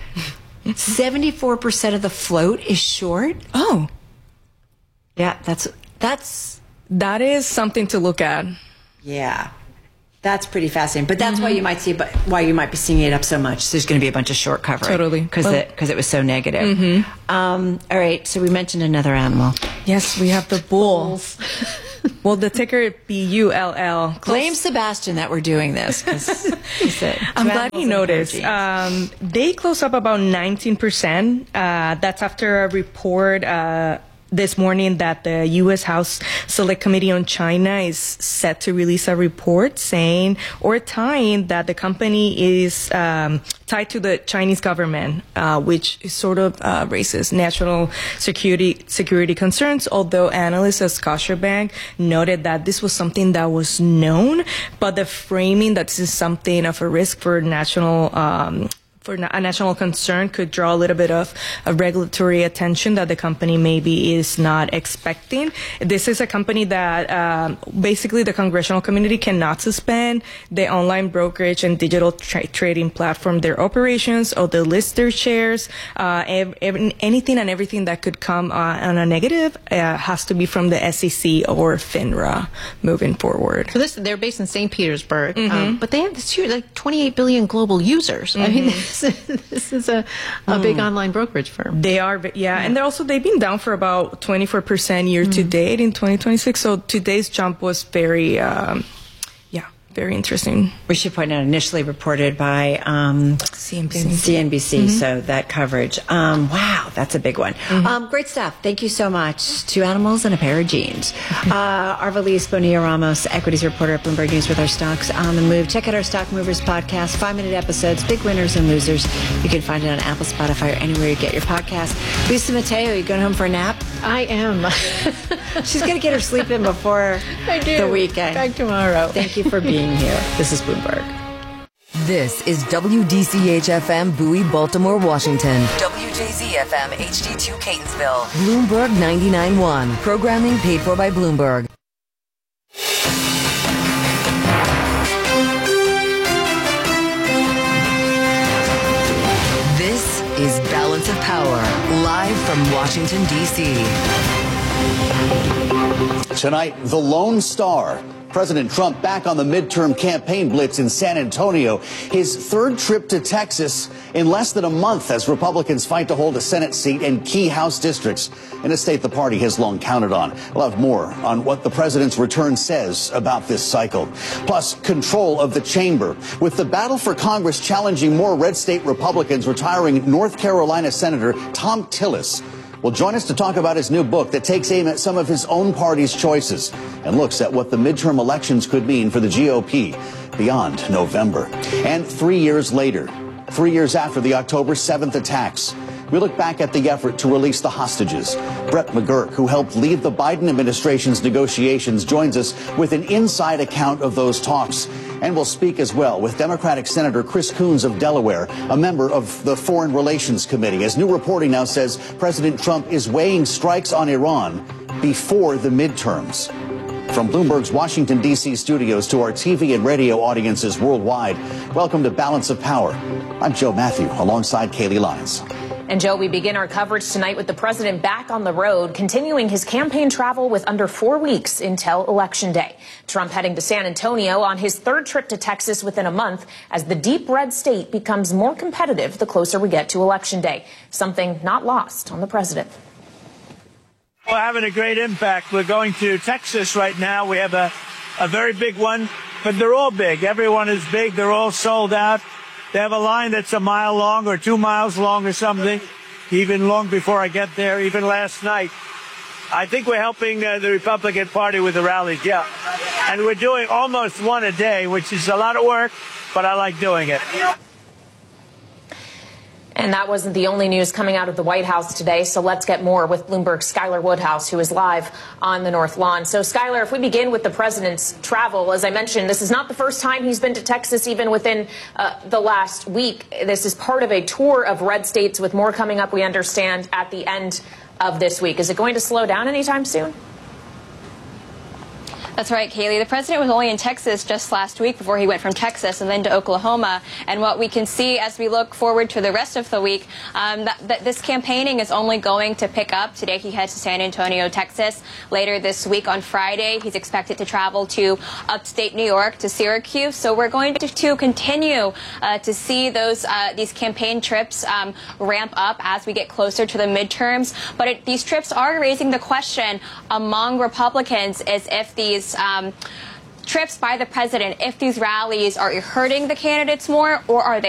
74% of the float is short. Oh, yeah, that is something to look at. Yeah, that's pretty fascinating. But that's why you might be seeing it up so much. There's going to be a bunch of short covering. Totally. Because it was so negative. All right, so we mentioned another animal. Yes, we have the bulls. Well, the ticker BULL. Blame Sebastian that we're doing this. I'm glad you noticed. They close up about 19%. That's after a report this morning that the U.S. House Select Committee on China is set to release a report tying that the company is tied to the Chinese government, which sort of raises national security concerns, although analysts at Scotiabank noted that this was something that was known, but the framing that this is something of a risk for a national concern could draw a little bit of a regulatory attention that the company maybe is not expecting. This is a company that basically the congressional community cannot suspend the online brokerage and digital trading platform, their operations, or they list their shares. Anything and everything that could come on a negative has to be from the SEC or FINRA moving forward. So they're based in St. Petersburg, but they have this huge, like 28 billion global users. I mean, this is a big online brokerage firm. They are, and they've been down for about 24% year to date in 2026. So today's jump was very very interesting. We should point out initially reported by CNBC. So that coverage. Wow, that's a big one. Great stuff. Thank you so much. 2 animals and a pair of jeans. Arvalis Bonilla-Ramos, equities reporter at Bloomberg News with our stocks on the move. Check out our Stock Movers podcast, 5-minute episodes, big winners and losers. You can find it on Apple, Spotify, or anywhere you get your podcast. Lisa Mateo, you going home for a nap? I am. She's going to get her sleep in before the weekend. Back tomorrow. Thank you for being here. This is Bloomberg. This is WDCH-FM Bowie, Baltimore, Washington. WJZ-FM HD2 Catonsville. Bloomberg 99.1. Programming paid for by Bloomberg. This is Balance of Power, live from Washington, D.C. Tonight, the Lone Star. President Trump back on the midterm campaign blitz in San Antonio. His 3rd trip to Texas in less than a month as Republicans fight to hold a Senate seat in key House districts in a state the party has long counted on. We'll have more on what the president's return says about this cycle. Plus, control of the chamber. With the battle for Congress challenging more red state Republicans, retiring North Carolina Senator Thom Tillis will join us to talk about his new book that takes aim at some of his own party's choices and looks at what the midterm elections could mean for the GOP beyond November. And 3 years later, 3 years after the October 7th attacks, we look back at the effort to release the hostages. Brett McGurk, who helped lead the Biden administration's negotiations, joins us with an inside account of those talks. And we'll speak as well with Democratic Senator Chris Coons of Delaware, a member of the Foreign Relations Committee. As new reporting now says, President Trump is weighing strikes on Iran before the midterms. From Bloomberg's Washington, D.C. studios to our TV and radio audiences worldwide, welcome to Balance of Power. I'm Joe Matthew, alongside Kaylee Lyons. And Joe, we begin our coverage tonight with the president back on the road, continuing his campaign travel with under 4 weeks until Election Day. Trump heading to San Antonio on his 3rd trip to Texas within a month as the deep red state becomes more competitive the closer we get to Election Day. Something not lost on the president. We're having a great impact. We're going to Texas right now. We have a very big one, but they're all big. Everyone is big. They're all sold out. They have a line that's a mile long or 2 miles long or something, even long before I get there, even last night. I think we're helping the Republican Party with the rallies, yeah. And we're doing almost one a day, which is a lot of work, but I like doing it. And that wasn't the only news coming out of the White House today, so let's get more with Bloomberg's Skylar Woodhouse, who is live on the North Lawn. So, Skylar, if we begin with the president's travel, as I mentioned, this is not the first time he's been to Texas, even within the last week. This is part of a tour of red states, with more coming up, we understand, at the end of this week. Is it going to slow down anytime soon? That's right, Kaylee. The president was only in Texas just last week before he went from Texas and then to Oklahoma. And what we can see as we look forward to the rest of the week, that this campaigning is only going to pick up. Today he heads to San Antonio, Texas. Later this week on Friday, he's expected to travel to upstate New York, to Syracuse. So we're going to continue to see these campaign trips ramp up as we get closer to the midterms. But these trips are raising the question among Republicans is if these trips by the president, if these rallies are hurting the candidates more, or are they